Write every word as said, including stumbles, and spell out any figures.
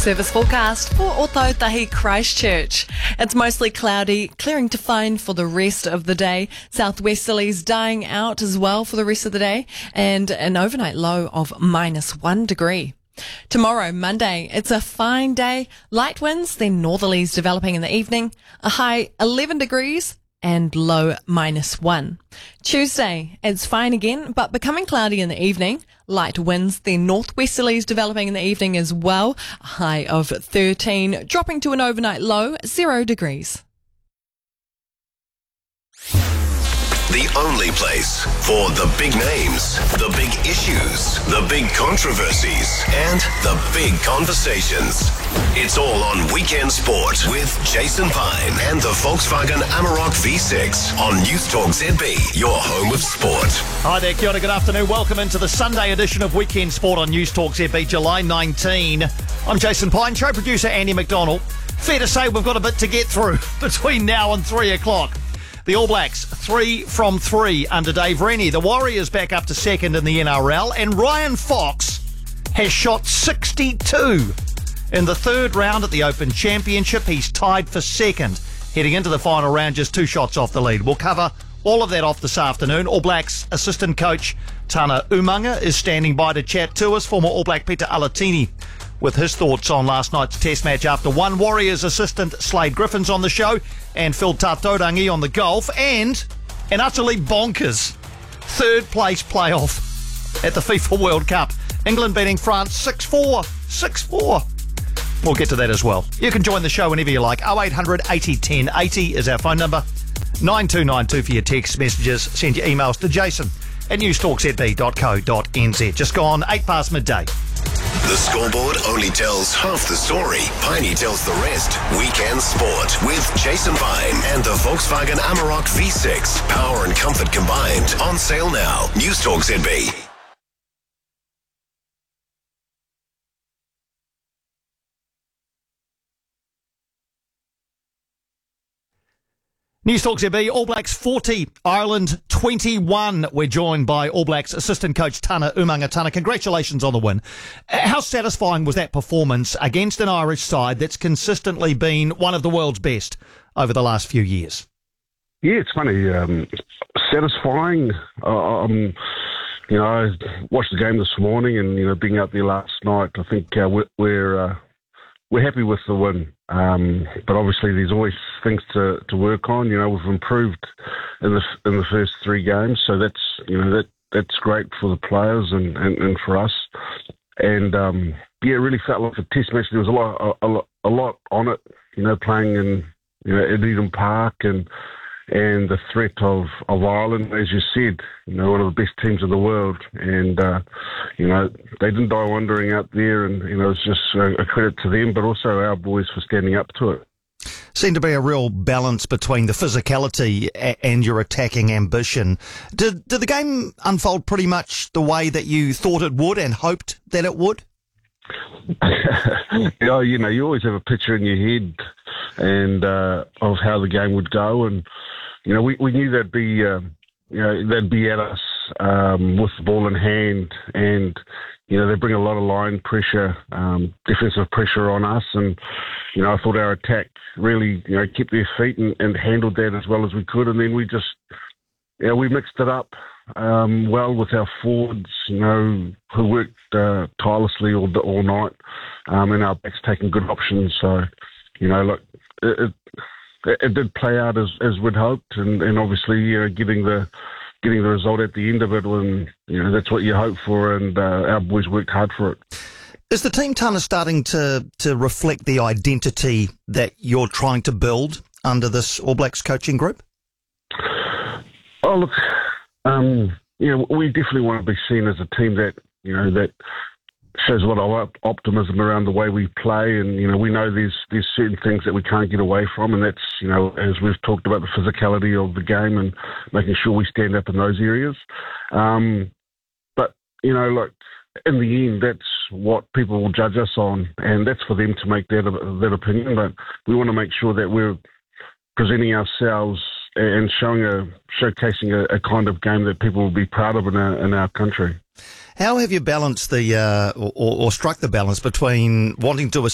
Service forecast for Ōtautahi Christchurch. It's mostly cloudy, clearing to fine for the rest of the day. Southwesterlies dying out as well for the rest of the day, and an overnight low of minus one degree. Tomorrow, Monday, it's a fine day. Light winds, then northerlies developing in the evening. A high eleven degrees and low minus one. Tuesday, it's fine again, but becoming cloudy in the evening. Light winds, then northwesterlies developing in the evening as well. A high of thirteen, dropping to an overnight low, zero degrees. The only place for the big names, the big issues, the big controversies, and the big conversations. It's all on Weekend Sport with Jason Pine and the Volkswagen Amarok V six on News Talk Z B, your home of sport. Hi there, kia ora, good afternoon. Welcome into the Sunday edition of Weekend Sport on News Talk Z B, July nineteenth. I'm Jason Pine, show producer Andy McDonald. Fair to say we've got a bit to get through between now and three o'clock. The All Blacks, three from three under Dave Rennie. The Warriors back up to second in the N R L. And Ryan Fox has shot sixty-two. In the third round at the Open Championship, he's tied for second. Heading into the final round, just two shots off the lead. We'll cover all of that off this afternoon. All Blacks assistant coach Tana Umaga is standing by to chat to us. Former All Black Peter Alatini with his thoughts on last night's test match after one. Warriors assistant Slade Griffin's on the show, and Phil Tatorangi on the golf, and an utterly bonkers third place playoff at the FIFA World Cup. England beating France six four. six four. We'll get to that as well. You can join the show whenever you like. oh eight hundred eighty ten eighty is our phone number. nine two nine two for your text messages. Send your emails to jason at newstalkzb dot co dot n z. Just gone eight past midday. The scoreboard only tells half the story. Piney tells the rest. Weekend Sport with Jason Pine and the Volkswagen Amarok V six. Power and comfort combined. On sale now. News Talk Z B. News Talk Z B, All Blacks forty, Ireland twenty-one. We're joined by All Blacks assistant coach Tana Umaga. Tana, congratulations on the win. How satisfying was that performance against an Irish side that's consistently been one of the world's best over the last few years? Yeah, it's funny. Um, satisfying. Uh, um, you know, I watched the game this morning, and you know, being out there last night, I think uh, we're we're, uh, we're happy with the win. Um, but obviously, there's always things to, to work on. You know, we've improved in the in the first three games, so that's you know that that's great for the players and, and, and for us. And um, yeah, it really felt like a test match. There was a lot a, lot a lot on it. You know, playing in you know at Eden Park and and the threat of, of Ireland, as you said, you know, one of the best teams in the world. And, uh, you know, they didn't die wandering out there, and, you know, it's just a, a credit to them, but also our boys for standing up to it. Seemed to be a real balance between the physicality and your attacking ambition. Did, did the game unfold pretty much the way that you thought it would and hoped that it would? Oh, you know, you always have a picture in your head and uh, of how the game would go, and you know, we, we knew they'd be, uh, you know, they'd be at us um, with the ball in hand, and you know, they bring a lot of line pressure, um, defensive pressure on us, and you know, I thought our attack really, you know, kept their feet and, and handled that as well as we could, and then we just, you know, we mixed it up um, well with our forwards, you know, who worked uh, tirelessly all all night, um, and our backs taking good options. So, you know, look, it, it, it did play out as, as we'd hoped, and, and obviously, you know, getting the getting the result at the end of it, when you know that's what you hope for, and uh, our boys worked hard for it. Is the team, Tana, starting to to reflect the identity that you're trying to build under this All Blacks coaching group? Oh, look, um, you know, we definitely want to be seen as a team that you know that shows a lot of optimism around the way we play, and you know, we know there's there's certain things that we can't get away from, and that's you know, as we've talked about, the physicality of the game and making sure we stand up in those areas. Um, but you know, look, in the end, that's what people will judge us on, and that's for them to make that that opinion. But we want to make sure that we're presenting ourselves and showing a showcasing a, a kind of game that people will be proud of in our in our country. How have you balanced the uh, or, or struck the balance between wanting to